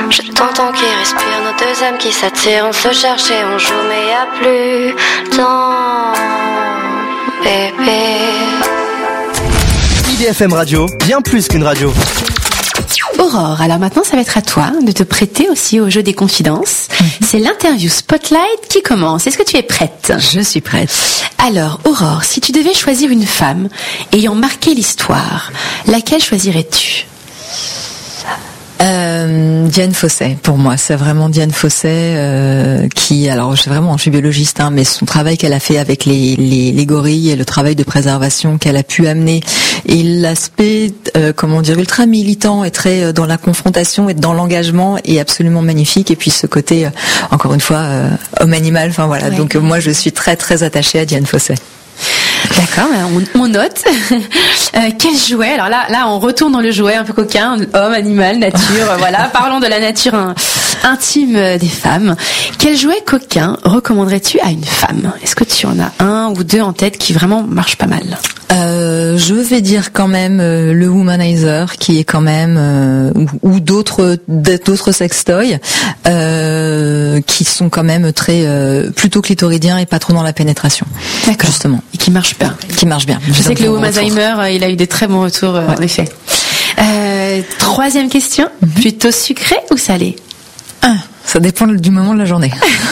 Je t'entends qui respire, nos deux âmes qui s'attirent. On se cherche et on joue, mais y a plus le temps, bébé. IDFM Radio, bien plus qu'une radio. Aurore, alors maintenant ça va être à toi de te prêter aussi au jeu des confidences. C'est l'interview Spotlight qui commence. Est-ce que tu es prête ? Je suis prête. Alors Aurore, si tu devais choisir une femme ayant marqué l'histoire, laquelle choisirais-tu ? Dian Fossey, pour moi, c'est vraiment Dian Fossey qui, alors je suis biologiste, mais son travail qu'elle a fait avec les gorilles et le travail de préservation qu'elle a pu amener et l'aspect, ultra militant et très dans la confrontation et dans l'engagement est absolument magnifique. Et puis ce côté, encore une fois, homme-animal. Enfin voilà. Ouais. Donc moi, je suis très très attachée à Dian Fossey. D'accord, on note. Quel jouet ? Alors là, on retourne dans le jouet un peu coquin, homme, animal, nature. Voilà, parlons de la nature intime des femmes. Quel jouet coquin recommanderais-tu à une femme ? Est-ce que tu en as un ou deux en tête qui vraiment marchent pas mal ? Je vais dire quand même le Womanizer, qui est quand même ou d'autres sextoys qui sont quand même très plutôt clitoridiens et pas trop dans la pénétration. D'accord. Justement. Et qui marche bien. Qui marche bien. Je sais que le Womanizer, il a eu des très bons retours en effet. Troisième question, plutôt sucré ou salé ? Ça dépend du moment de la journée.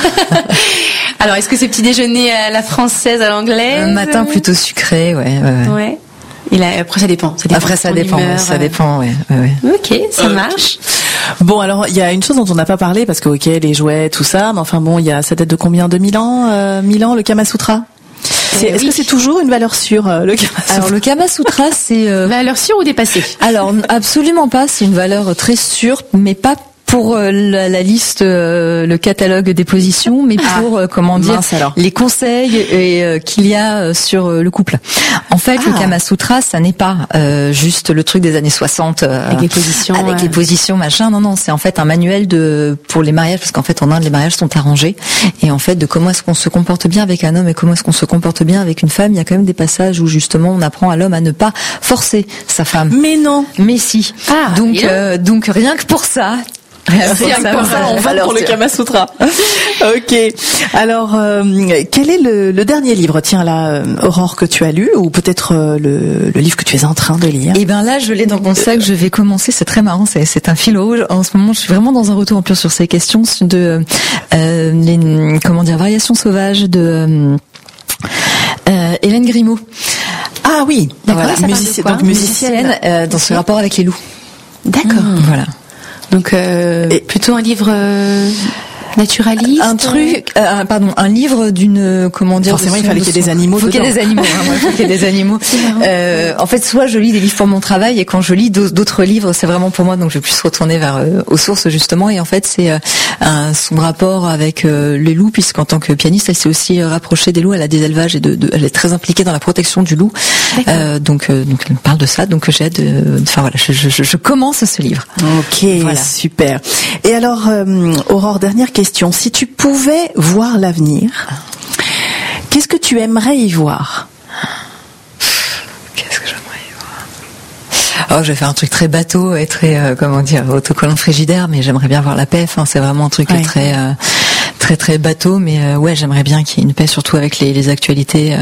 Alors, est-ce que c'est petit déjeuner à la française, à l'anglaise ? Un matin plutôt sucré, ouais. Après, ça dépend. Après, ça dépend, ouais. Ok, ça marche. Bon, alors, il y a une chose dont on n'a pas parlé, parce que, ok, les jouets, tout ça, mais enfin bon, ça date de combien ? 2000 ans, 1000 ans, le Kama Sutra ? Est-ce que c'est toujours une valeur sûre, le Kama Sutra ? Alors, le Kama Sutra, c'est... Valeur sûre ou dépassée ? Alors, absolument pas, c'est une valeur très sûre, mais pas pour la liste, le catalogue des positions, mais pour les conseils qu'il y a sur le couple. En fait, le Kama Sutra, ça n'est pas juste le truc des années 60 avec les positions, machin. Non, c'est en fait un manuel pour les mariages, parce qu'en fait en Inde les mariages sont arrangés, et en fait de comment est-ce qu'on se comporte bien avec un homme et comment est-ce qu'on se comporte bien avec une femme. Il y a quand même des passages où justement on apprend à l'homme à ne pas forcer sa femme. Mais non. Mais si. Donc rien que pour ça. On va pour le Kama Sutra. Ok. Alors, quel est le dernier livre, Aurore, que tu as lu, ou peut-être le livre que tu es en train de lire ? Eh ben là, je l'ai dans mon sac. Je vais commencer. C'est très marrant. C'est un fil rouge. En ce moment, je suis vraiment dans un retour en plus sur ces questions de variations sauvages de Hélène Grimaud. Ah oui, d'accord. Voilà, musicienne dans ce rapport avec les loups. D'accord. Voilà. Donc plutôt un livre naturaliste. Un livre d'une Forcément, il fallait qu'il y ait des animaux. Faut qu'il y ait des animaux. Faut qu'il y ait des animaux. En fait, soit je lis des livres pour mon travail, et quand je lis d'autres livres, c'est vraiment pour moi. Donc, je vais plus retourner aux sources justement. Et en fait, c'est son rapport avec les loups, puisqu'en tant que pianiste, elle s'est aussi rapprochée des loups. Elle a des élevages et elle est très impliquée dans la protection du loup. Donc, elle parle de ça. Donc, j'ai hâte je commence ce livre. Ok, voilà. Super. Et alors, Aurore, dernière question. Si tu pouvais voir l'avenir, qu'est-ce que tu aimerais y voir ? Qu'est-ce que j'aimerais y voir ? Je vais faire un truc très bateau et très, autocollant frigidaire, mais j'aimerais bien voir la paix. C'est vraiment un truc très, très, très bateau, mais j'aimerais bien qu'il y ait une paix, surtout avec les actualités.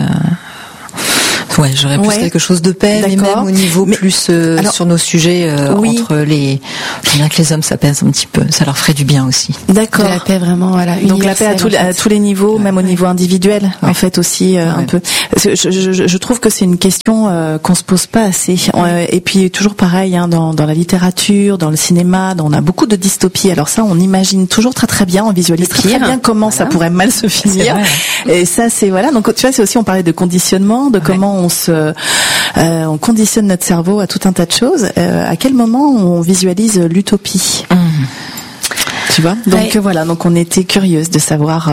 J'aurais plus quelque chose de paix, mais même au niveau plus sur nos sujets entre les. Je veux bien que les hommes s'apaisent un petit peu, ça leur ferait du bien aussi. D'accord. De la paix vraiment, voilà. Donc la paix à tous les niveaux, même au niveau individuel, en fait aussi un peu. Je trouve que c'est une question qu'on se pose pas assez. Et puis toujours pareil, dans la littérature, dans le cinéma, on a beaucoup de dystopies. Alors ça, on imagine toujours très très bien, on visualise très bien comment ça pourrait mal se finir. Et ça, c'est voilà. Donc tu vois, c'est aussi on parlait de conditionnement, de comment on conditionne notre cerveau à tout un tas de choses. À quel moment on visualise l'utopie ? Tu vois ? Donc voilà, donc on était curieuse de savoir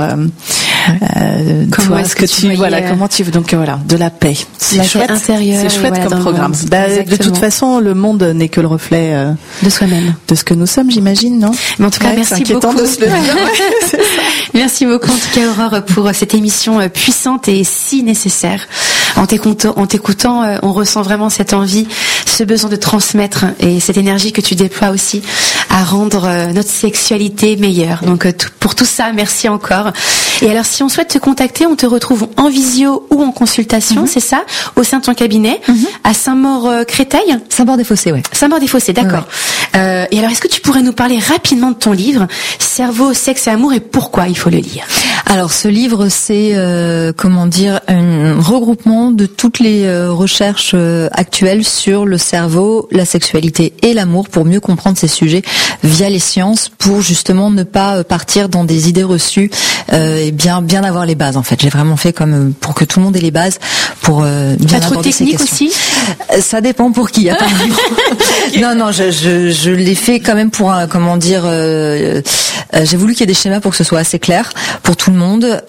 comment tu veux. Donc voilà, de la paix. C'est chouette. C'est chouette comme programme. De toute façon, le monde n'est que le reflet de soi-même, de ce que nous sommes, j'imagine, non ? Mais en tout cas, merci beaucoup. De se le dire. Merci beaucoup en tout cas, Aurore, pour cette émission puissante et si nécessaire. En t'écoutant, on ressent vraiment cette envie, ce besoin de transmettre et cette énergie que tu déploies aussi à rendre notre sexualité meilleure. Donc pour tout ça, merci encore. Et alors si on souhaite te contacter, on te retrouve en visio ou en consultation, c'est ça, au sein de ton cabinet, à Saint-Maur-Créteil. Saint-Maur-des-Fossés, ouais. Saint-Maur-des-Fossés, d'accord. Ouais. Et alors est-ce que tu pourrais nous parler rapidement de ton livre, Cerveau, sexe et amour, et pourquoi il faut le lire? Alors ce livre, c'est un regroupement de toutes les recherches actuelles sur le cerveau, la sexualité et l'amour pour mieux comprendre ces sujets via les sciences, pour justement ne pas partir dans des idées reçues et bien avoir les bases en fait. J'ai vraiment fait comme pour que tout le monde ait les bases pour bien aborder ces questions. T'as trop technique aussi? Ça dépend pour qui. Non, je l'ai fait quand même pour j'ai voulu qu'il y ait des schémas pour que ce soit assez clair pour tout le monde.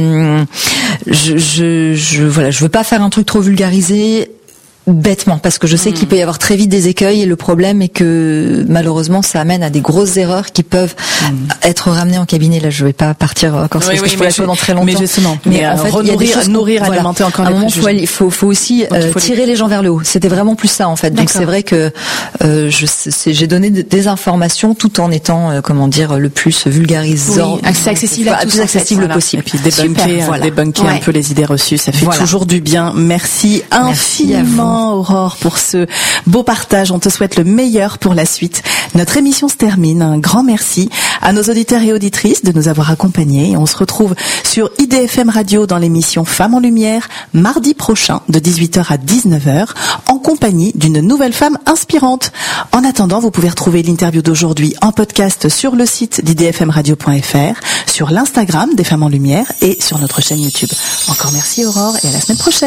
Je veux pas faire un truc trop vulgarisé bêtement, parce que je sais qu'il peut y avoir très vite des écueils, et le problème est que malheureusement ça amène à des grosses erreurs qui peuvent être ramenées en cabinet. Là je vais pas partir encore sur ce que je pourrais pendant très longtemps, mais justement, mais en fait il y a des choses nourrir, alimenter encore à un moment il faut aussi tirer les gens vers le haut. C'était vraiment plus ça en fait. Donc c'est vrai que j'ai donné des informations tout en étant le plus vulgarisant, c'est accessible à tous, plus accessible possible, et puis débunker un peu les idées reçues, ça fait toujours du bien. Merci infiniment Aurore pour ce beau partage. On te souhaite le meilleur pour la suite. Notre émission se termine. Un grand merci à nos auditeurs et auditrices de nous avoir accompagnés. On se retrouve sur IDFM Radio dans l'émission Femmes en Lumière mardi prochain de 18h à 19h en compagnie d'une nouvelle femme inspirante. En attendant, vous pouvez retrouver l'interview d'aujourd'hui en podcast sur le site d'idfmradio.fr, sur l'Instagram des Femmes en Lumière et sur notre chaîne YouTube. Encore merci Aurore et à la semaine prochaine.